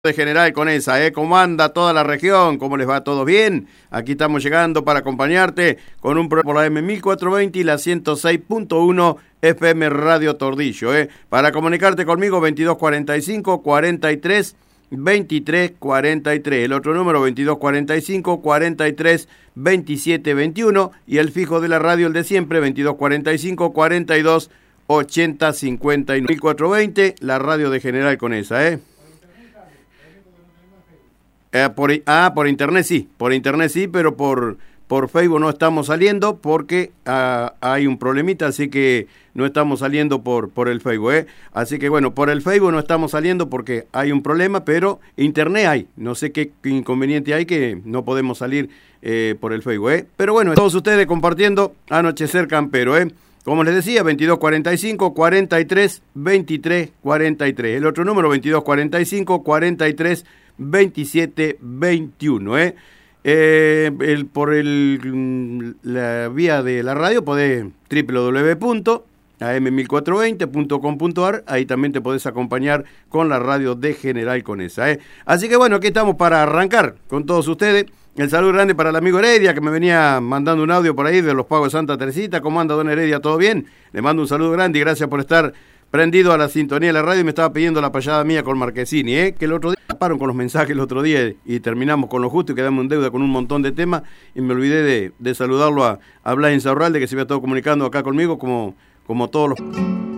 de General Conesa, ¿cómo anda toda la región? ¿Cómo les va? ¿Todo bien? Aquí estamos llegando para acompañarte con un programa por la M1420 y la 106.1 FM Radio Tordillo, Para comunicarte conmigo, 2245 43 23 43. El otro número, 2245 43 27 21. Y el fijo de la radio, el de siempre, 2245 42 80 59. 1420, la radio de General Conesa, por internet sí, pero por Facebook no estamos saliendo porque hay un problemita, así que no estamos saliendo por el Facebook, Así que bueno, por el Facebook no estamos saliendo porque hay un problema, pero internet hay. No sé qué inconveniente hay que no podemos salir por el Facebook, Pero bueno, todos ustedes compartiendo Anochecer Campero, Como les decía, 2245 43 23 43. El otro número, 2245 43 27 21, por la vía de la radio podés www.am1420.com.ar. Ahí también te podés acompañar con la radio de General Conesa, Así que bueno, aquí estamos para arrancar con todos ustedes. El saludo grande para el amigo Heredia, que me venía mandando un audio por ahí de los Pagos de Santa Teresita. ¿Cómo anda, don Heredia? ¿Todo bien? Le mando un saludo grande y gracias por estar prendido a la sintonía de la radio. Y me estaba pidiendo la payada mía con Marquesini, que el otro día taparon con los mensajes el otro día y terminamos con lo justo y quedamos en deuda con un montón de temas. Y me olvidé de saludarlo a Blas Insaurralde, que se había estado comunicando acá conmigo como todos los...